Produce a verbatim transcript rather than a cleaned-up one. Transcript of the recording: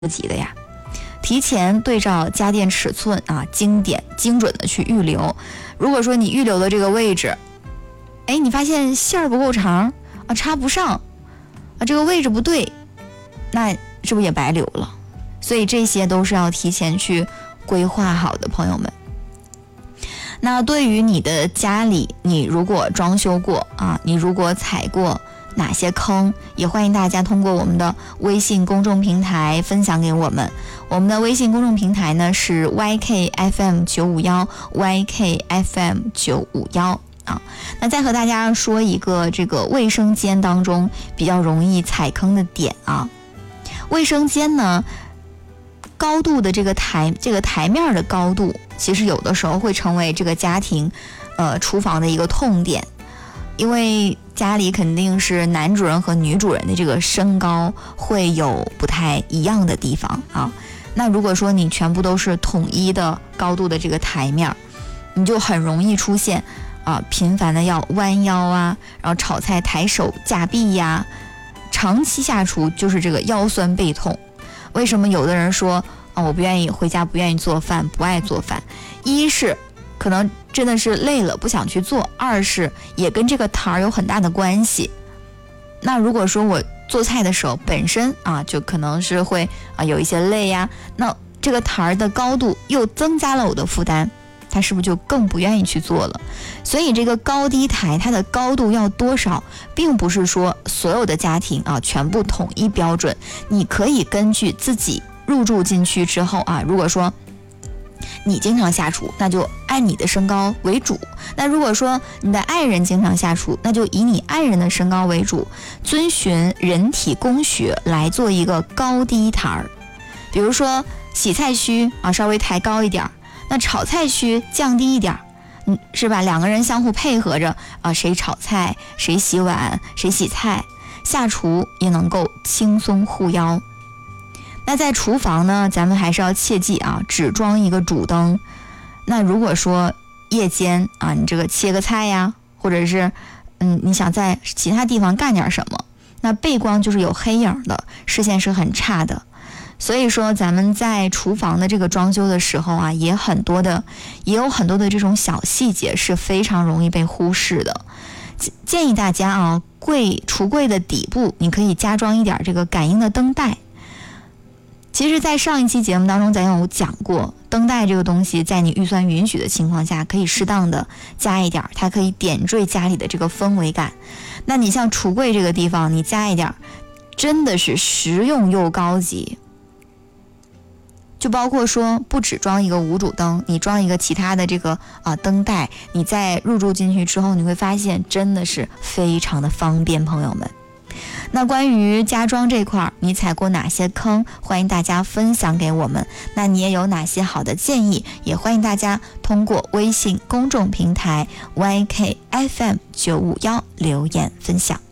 及的呀。提前对照家电尺寸啊，经典精准的去预留。如果说你预留的这个位置，哎，你发现线儿不够长啊，插不上啊，这个位置不对，那是不是也白留了？所以这些都是要提前去规划好的，朋友们。那对于你的家里，你如果装修过啊，你如果踩过哪些坑，也欢迎大家通过我们的微信公众平台分享给我们。我们的微信公众平台呢是 Y K F M 九五一 Y K F M 九五一啊。那再和大家说一个这个卫生间当中比较容易踩坑的点啊。卫生间呢，高度的这个台这个台面的高度，其实有的时候会成为这个家庭呃厨房的一个痛点。因为家里肯定是男主人和女主人的这个身高会有不太一样的地方啊。那如果说你全部都是统一的高度的这个台面，你就很容易出现啊频繁的要弯腰啊，然后炒菜抬手架臂呀，长期下厨就是这个腰酸背痛。为什么有的人说啊我不愿意回家不愿意做饭，不爱做饭？一是可能真的是累了不想去做，二是也跟这个台儿有很大的关系。那如果说我做菜的时候本身啊就可能是会啊有一些累呀，那这个台儿的高度又增加了我的负担，他是不是就更不愿意去做了？所以这个高低台它的高度要多少，并不是说所有的家庭啊全部统一标准，你可以根据自己入住进去之后啊，如果说你经常下厨，那就按你的身高为主。那如果说你的爱人经常下厨，那就以你爱人的身高为主，遵循人体工学来做一个高低台儿。比如说洗菜区啊稍微抬高一点，那炒菜区降低一点，嗯，是吧？两个人相互配合着啊，谁炒菜，谁洗碗，谁洗菜，下厨也能够轻松护腰。那在厨房呢，咱们还是要切记啊，只装一个主灯。那如果说夜间啊，你这个切个菜呀，或者是嗯，你想在其他地方干点什么，那背光就是有黑影的，视线是很差的。所以说咱们在厨房的这个装修的时候啊，也很多的也有很多的这种小细节是非常容易被忽视的。建议大家啊，柜橱柜的底部你可以加装一点这个感应的灯带。其实在上一期节目当中咱有讲过，灯带这个东西在你预算允许的情况下可以适当的加一点，它可以点缀家里的这个氛围感。那你像橱柜这个地方你加一点，真的是实用又高级。就包括说不只装一个无主灯，你装一个其他的这个啊灯带，你在入住进去之后，你会发现真的是非常的方便，朋友们。那关于家装这块你踩过哪些坑，欢迎大家分享给我们。那你也有哪些好的建议，也欢迎大家通过微信公众平台 Y K F M 九五一留言分享。